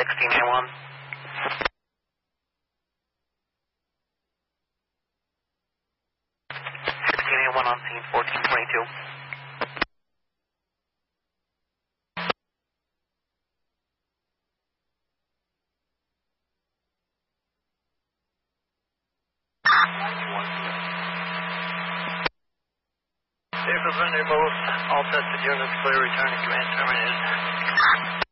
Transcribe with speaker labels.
Speaker 1: 1681. 1681 on scene, 1422.
Speaker 2: Vehicles under both, all tested units clear, return to command terminated.